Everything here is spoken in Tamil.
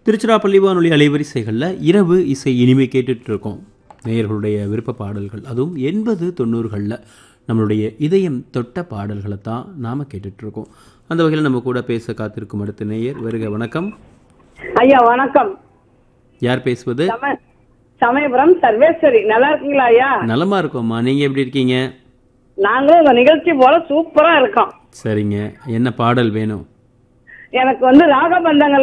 திருச்சிராப்பள்ளி வானொலி அலைவரிசைகளில் இரவு இசை இனிமை கேட்டுட்டு இருக்கோம். நேயர்களுடைய விருப்ப பாடல்கள், அதுவும் 80-90களில் நம்மளுடைய இதயம் தொட்ட பாடல்களை தான் நாம் கேட்டுட்ருக்கோம். அந்த வகையில் நம்ம கூட பேச காத்திருக்கும் அடுத்த நேயர். வருக, வணக்கம் ஐயா. வணக்கம். யார் பேசுவது? சமயபுரம் சர்வேஸ்வரி. நல்லா இருக்கீங்களா ஐயா? நலமா இருக்கோம்மா, நீங்க எப்படி இருக்கீங்க? நாங்களும் உங்க நிகழ்ச்சி போல சூப்பரா இருக்கோம். சரிங்க, என்ன பாடல் வேணும்? எனக்கு ராகபந்தங்கள்